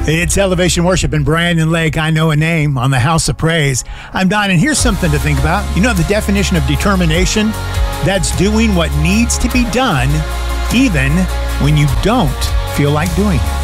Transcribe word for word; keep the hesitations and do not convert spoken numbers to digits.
It's Elevation Worship in Brandon Lake. I know a name on the House of Praise. I'm Don, and here's something to think about. You know the definition of determination? That's doing what needs to be done, even when you don't feel like doing it.